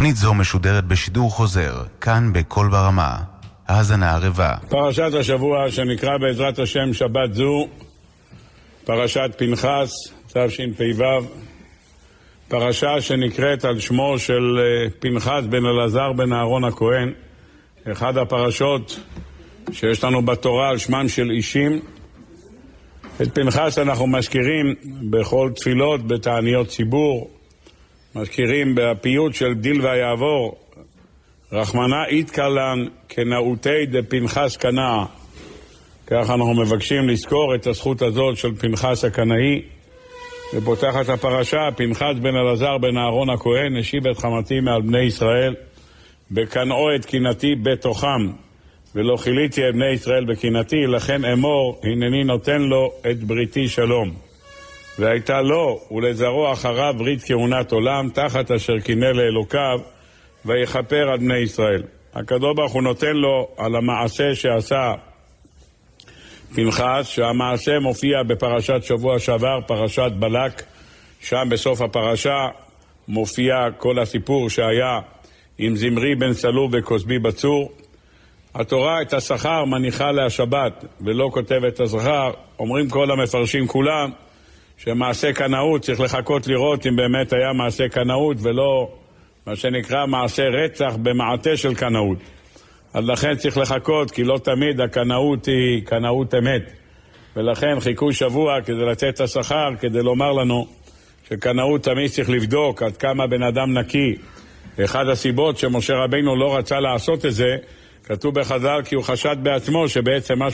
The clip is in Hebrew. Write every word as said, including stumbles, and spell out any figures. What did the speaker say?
תוכנית זו משודרת בשידור חוזר, כאן בכל ברמה. האזנה ערבה. פרשת השבוע שנקרא בעזרת השם שבת זו, פרשת פנחס, תשפ"ו, פרשה שנקראת על שמו של פנחס בן אלעזר בן אהרון הכהן, אחד הפרשות שיש לנו בתורה על שמם של אישים. את פנחס אנחנו מזכירים בכל תפילות, בתעניות ציבור, מזכירים בפיוט של בדיל ויעבור, רחמנא איתקלן כנאותי דפנחס קנאה. כך אנחנו מבקשים לזכור את הזכות הזאת של פנחס הקנאי. ופותחת הפרשה, פנחס בן אלעזר בן אהרון הכהן השיב את חמתי מעל בני ישראל, בקנאו את קנאתי בתוכם, ולא חיליתי את בני ישראל בקנאתי, לכן אמור, הנני נותן לו את בריתי שלום. והייתה לו ולזרוע אחריו ברית כהונת עולם, תחת אשר קינא לאלוקיו, ויכפר על בני ישראל. הקדוש ברוך הוא נותן לו על המעשה שעשה פנחס, שהמעשה מופיע בפרשת שבוע שעבר, פרשת בלק. שם בסוף הפרשה מופיע כל הסיפור שהיה עם זמרי בן סלוב וכוסבי בצור. התורה את השכר מניחה להשבת ולא כותבת השכר. אומרים כל המפרשים כולם שמעשה קנאות צריך לחכות לראות אם באמת היה מעשה קנאות ולא מה שנקרא מעשה רצח במעטה של קנאות. אז לכן צריך לחכות, כי לא תמיד הקנאות היא קנאות אמת. ולכן חיכו שבוע כדי לתת את השכר, כדי לומר לנו שקנאות תמיד צריך לבדוק עד כמה בן אדם נקי. אחד הסיבות שמשה רבינו לא רצה לעשות את זה, כתוב בחז"ל כי הוא חשד בעצמו שבעצם מה